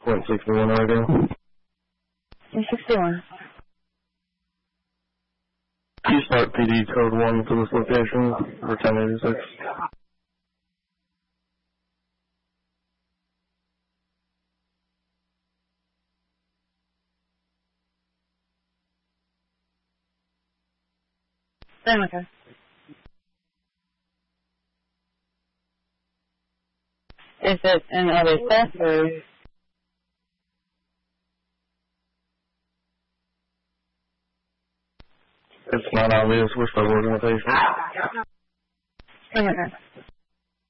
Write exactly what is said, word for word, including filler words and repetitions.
Point sixty-one radio. Point sixty-one. Can you start P D code one to this location for ten eighty-six? Same, okay. Is it in other stuff or? It's not obvious. We're still working with patients. Same, okay.